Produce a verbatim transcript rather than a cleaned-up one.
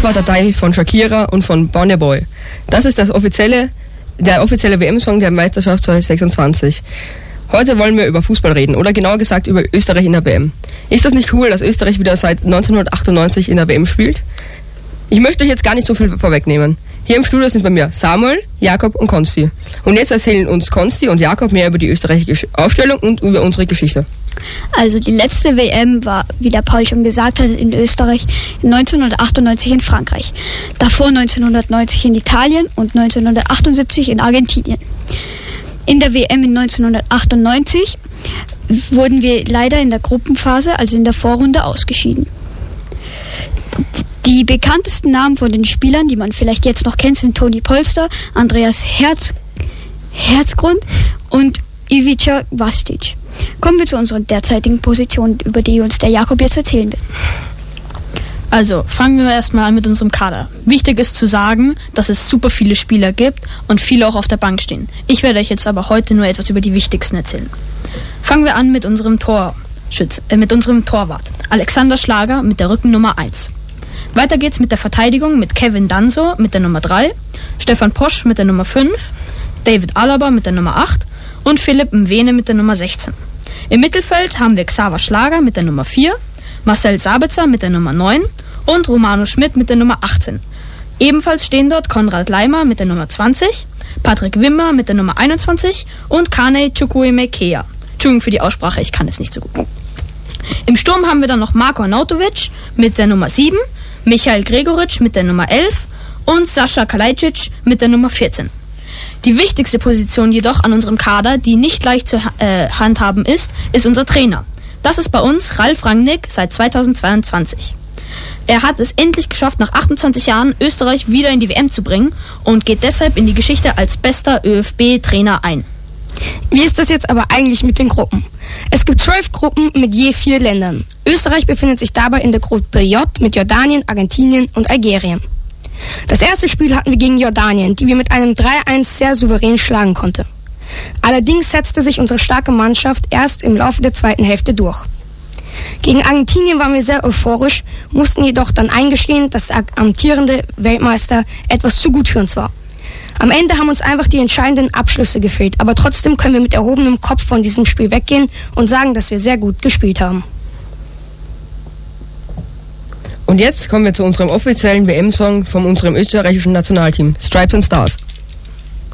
war Datei von Shakira und von Burna Boy. Das ist das offizielle, der offizielle W M-Song der Meisterschaft zwanzig sechsundzwanzig. Heute wollen wir über Fußball reden, oder genauer gesagt über Österreich in der W M. Ist das nicht cool, dass Österreich wieder seit neunzehnhundertachtundneunzig in der W M spielt? Ich möchte euch jetzt gar nicht so viel vorwegnehmen. Hier im Studio sind bei mir Samuel, Jakob und Konsti. Und jetzt erzählen uns Konsti und Jakob mehr über die österreichische Aufstellung und über unsere Geschichte. Also die letzte W M war, wie der Paul schon gesagt hat, in Österreich neunzehnhundertachtundneunzig in Frankreich. Davor neunzehnhundertneunzig in Italien und neunzehnhundertachtundsiebzig in Argentinien. In der W M in neunzehnhundertachtundneunzig wurden wir leider in der Gruppenphase, also in der Vorrunde, ausgeschieden. Die bekanntesten Namen von den Spielern, die man vielleicht jetzt noch kennt, sind Toni Polster, Andreas Herz, Herzgrund und Ivica Vastic. Kommen wir zu unserer derzeitigen Position, über die uns der Jakob jetzt erzählen will. Also, fangen wir erstmal an mit unserem Kader. Wichtig ist zu sagen, dass es super viele Spieler gibt und viele auch auf der Bank stehen. Ich werde euch jetzt aber heute nur etwas über die wichtigsten erzählen. Fangen wir an mit unserem Torschütz, äh, mit unserem Torwart. Alexander Schlager mit der Rückennummer eins. Weiter geht's mit der Verteidigung mit Kevin Danso mit der Nummer drei, Stefan Posch mit der Nummer fünf, David Alaba mit der Nummer acht und Philipp Mwene mit der Nummer sechzehn. Im Mittelfeld haben wir Xaver Schlager mit der Nummer vier, Marcel Sabitzer mit der Nummer neun und Romano Schmidt mit der Nummer achtzehn. Ebenfalls stehen dort Konrad Leimer mit der Nummer zwanzig, Patrick Wimmer mit der Nummer einundzwanzig und Kane Chukwuemekea. Entschuldigung für die Aussprache, ich kann es nicht so gut. Im Sturm haben wir dann noch Marko Arnautovic mit der Nummer sieben, Michael Gregoritsch mit der Nummer elf und Sascha Kalajdzic mit der Nummer vierzehn. Die wichtigste Position jedoch an unserem Kader, die nicht leicht zu äh, handhaben ist, ist unser Trainer. Das ist bei uns Ralf Rangnick seit zweitausendzweiundzwanzig. Er hat es endlich geschafft, nach achtundzwanzig Jahren Österreich wieder in die W M zu bringen und geht deshalb in die Geschichte als bester ÖFB-Trainer ein. Wie ist das jetzt aber eigentlich mit den Gruppen? Es gibt zwölf Gruppen mit je vier Ländern. Österreich befindet sich dabei in der Gruppe J mit Jordanien, Argentinien und Algerien. Das erste Spiel hatten wir gegen Jordanien, die wir mit einem drei eins sehr souverän schlagen konnten. Allerdings setzte sich unsere starke Mannschaft erst im Laufe der zweiten Hälfte durch. Gegen Argentinien waren wir sehr euphorisch, mussten jedoch dann eingestehen, dass der amtierende Weltmeister etwas zu gut für uns war. Am Ende haben uns einfach die entscheidenden Abschlüsse gefehlt, aber trotzdem können wir mit erhobenem Kopf von diesem Spiel weggehen und sagen, dass wir sehr gut gespielt haben. Und jetzt kommen wir zu unserem offiziellen W M-Song von unserem österreichischen Nationalteam, Stripes and Stars.